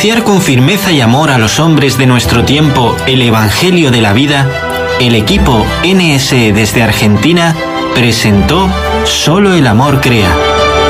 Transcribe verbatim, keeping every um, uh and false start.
anunciar con firmeza y amor a los hombres de nuestro tiempo el Evangelio de la vida, el equipo N S E desde Argentina presentó Solo el amor crea.